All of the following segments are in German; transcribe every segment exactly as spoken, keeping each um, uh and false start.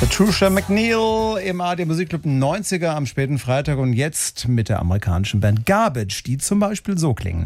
Patricia McNeil im A R D Musikclub neunziger am späten Freitag und jetzt mit der amerikanischen Band Garbage, die zum Beispiel so klingen.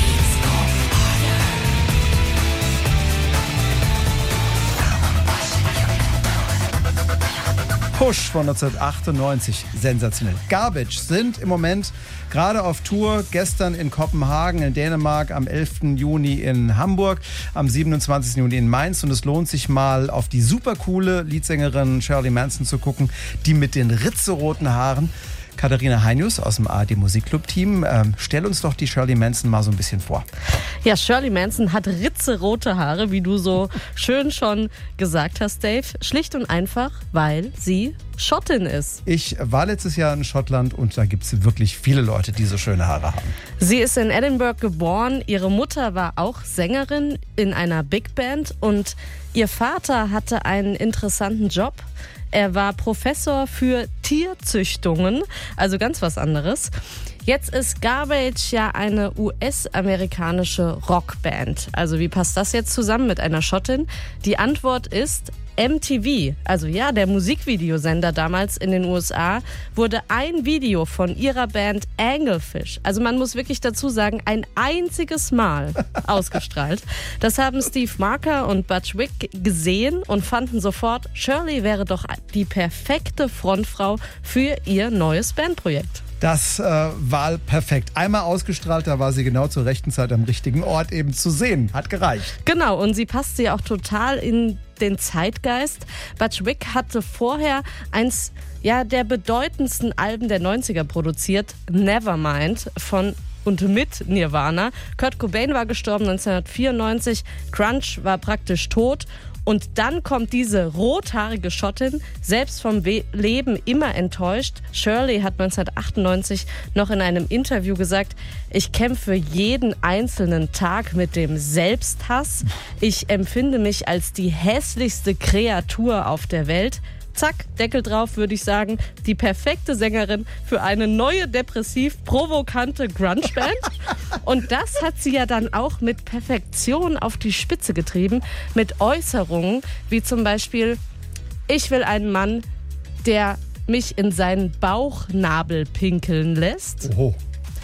Push von neunzehnhundertachtundneunzig, sensationell. Garbage sind im Moment gerade auf Tour, gestern in Kopenhagen, in Dänemark, am elften Juni in Hamburg, am siebenundzwanzigsten Juni in Mainz und es lohnt sich mal auf die supercoole Leadsängerin Shirley Manson zu gucken, die mit den ritzeroten Haaren. Katharina Heinius aus dem A R D Musikclub-Team. Ähm, stell uns doch die Shirley Manson mal so ein bisschen vor. Ja, Shirley Manson hat ritzerote Haare, wie du so schön schon gesagt hast, Dave. Schlicht und einfach, weil sie Schottin ist. Ich war letztes Jahr in Schottland und da gibt es wirklich viele Leute, die so schöne Haare haben. Sie ist in Edinburgh geboren. Ihre Mutter war auch Sängerin in einer Big Band und ihr Vater hatte einen interessanten Job. Er war Professor für Tierzüchtungen, also ganz was anderes. Jetzt ist Garbage ja eine U S-amerikanische Rockband. Also wie passt das jetzt zusammen mit einer Schottin? Die Antwort ist M T V, also ja, der Musikvideosender damals in den U S A, wurde ein Video von ihrer Band Anglefish, also man muss wirklich dazu sagen, ein einziges Mal ausgestrahlt. Das haben Steve Marker und Butch Vig gesehen und fanden sofort, Shirley wäre doch die perfekte Frontfrau für ihr neues Bandprojekt. Das äh, war perfekt. Einmal ausgestrahlt, da war sie genau zur rechten Zeit am richtigen Ort eben zu sehen. Hat gereicht. Genau, und sie passte ja auch total in den Zeitgeist. Butch Vig hatte vorher eins ja, der bedeutendsten Alben der neunziger produziert, Nevermind von und mit Nirvana. Kurt Cobain war gestorben neunzehnhundertvierundneunzig, Grunge war praktisch tot. Und dann kommt diese rothaarige Schottin, selbst vom We- Leben immer enttäuscht. Shirley hat neunzehnhundertachtundneunzig noch in einem Interview gesagt, ich kämpfe jeden einzelnen Tag mit dem Selbsthass. Ich empfinde mich als die hässlichste Kreatur auf der Welt. Zack, Deckel drauf, würde ich sagen. Die perfekte Sängerin für eine neue, depressiv-provokante Grunge-Band. Und das hat sie ja dann auch mit Perfektion auf die Spitze getrieben. Mit Äußerungen wie zum Beispiel, ich will einen Mann, der mich in seinen Bauchnabel pinkeln lässt. Oho.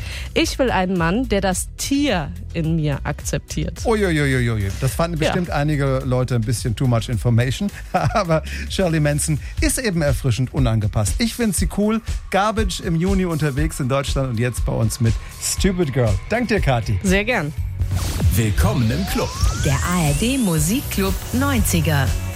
Ich will einen Mann, der das Tier in mir akzeptiert. Uiuiuiui, das fanden bestimmt ja. einige Leute ein bisschen too much information. Aber Shirley Manson ist eben erfrischend unangepasst. Ich finde sie cool. Garbage im Juni unterwegs in Deutschland und jetzt bei uns mit Stupid Girl. Dank dir, Kathi. Sehr gern. Willkommen im Club. Der A R D Musikclub neunziger.